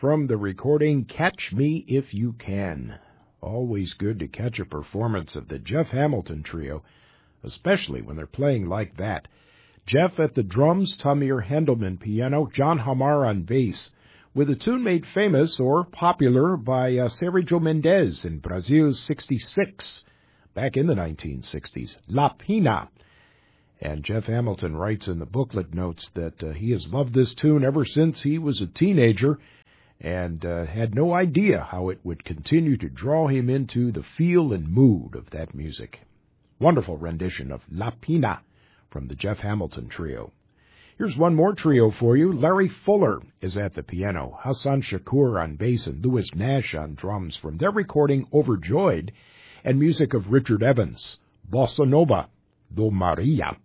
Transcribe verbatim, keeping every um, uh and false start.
from the recording Catch Me If You Can. Always good to catch a performance of the Jeff Hamilton Trio, especially when they're playing like that. Jeff at the drums, Tamir Hendelman piano, John Hamar on bass, with a tune made famous or popular by uh, Sergio Mendes in Brazil's sixty-six, back in the nineteen sixties, La Pina. And Jeff Hamilton writes in the booklet notes that uh, he has loved this tune ever since he was a teenager and uh, had no idea how it would continue to draw him into the feel and mood of that music. Wonderful rendition of La Pina from the Jeff Hamilton Trio. Here's one more trio for you. Larry Fuller is at the piano, Hassan Shakur on bass, and Louis Nash on drums from their recording Overjoyed, and music of Richard Evans, Bossa Nova, Do Maria.